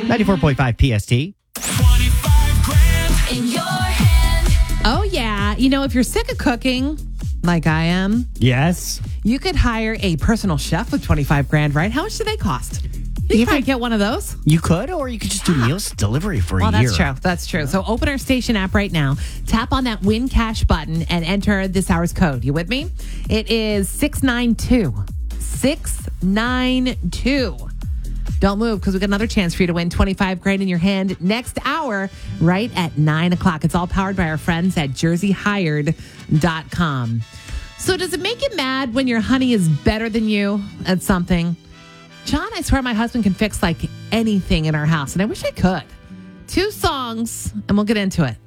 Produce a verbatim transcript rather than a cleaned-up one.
ninety-four point five P S T. twenty-five grand in your hand. Oh, yeah. You know, if you're sick of cooking, like I am, Yes. you could hire a personal chef with twenty-five grand, right? How much do they cost? You Even- can get one of those. You could, or you could just do meals delivery for Well, a year. that's true. That's true. So open our station app right now. Tap on that Win Cash button and enter this hour's code. You with me? It is six nine two. six nine two. Don't move because we got another chance for you to win twenty-five grand in your hand next hour, right at nine o'clock. It's all powered by our friends at jersey hired dot com. So does it make you mad when your honey is better than you at something? John, I swear my husband can fix like anything in our house, and I wish I could. Two songs, and we'll get into it.